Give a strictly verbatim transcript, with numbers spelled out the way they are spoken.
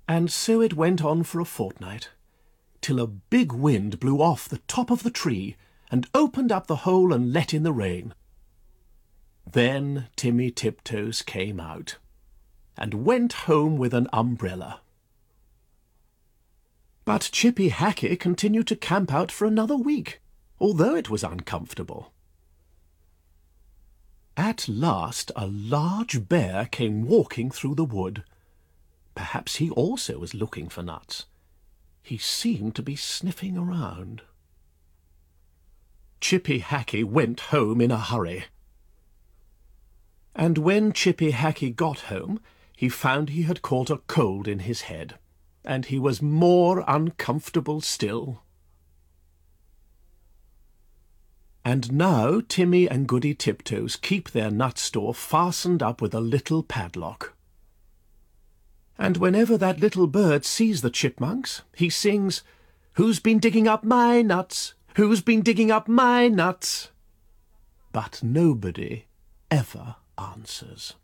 And so it went on for a fortnight, till a big wind blew off the top of the tree and opened up the hole and let in the rain. Then Timmy Tiptoes came out and went home with an umbrella. But Chippy Hackee continued to camp out for another week, although it was uncomfortable. At last a large bear came walking through the wood. Perhaps he also was looking for nuts. He seemed to be sniffing around. Chippy Hackee went home in a hurry. And when Chippy Hackee got home, he found he had caught a cold in his head, and he was more uncomfortable still. And now Timmy and Goody Tiptoes keep their nut store fastened up with a little padlock. And whenever that little bird sees the chipmunks, he sings, "Who's been digging up my nuts? Who's been digging up my nuts?" But nobody ever answers.